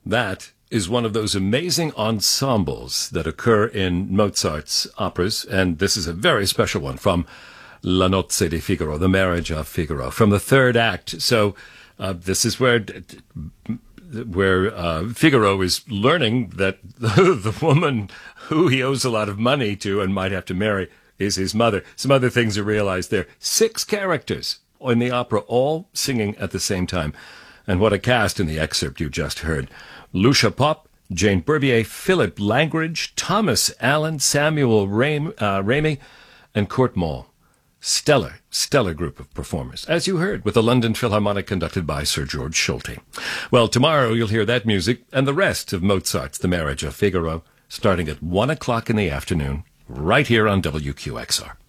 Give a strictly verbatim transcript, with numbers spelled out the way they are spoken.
That is one of those amazing ensembles that occur in Mozart's operas, and this is a very special one from La Nozze di Figaro, The Marriage of Figaro, from the third act. So uh, this is where where uh, Figaro is learning that the, the woman who he owes a lot of money to and might have to marry is his mother. Some other things are realized there. Six characters in the opera, all singing at the same time. And what a cast in the excerpt you just heard. Lucia Popp, Jane Berbier, Philip Langridge, Thomas Allen, Samuel Ram- uh, Ramey, and Kurt Moll. Stellar, stellar group of performers, as you heard, with the London Philharmonic conducted by Sir George Solti. Well, tomorrow you'll hear that music and the rest of Mozart's The Marriage of Figaro, starting at one o'clock in the afternoon, right here on W Q X R.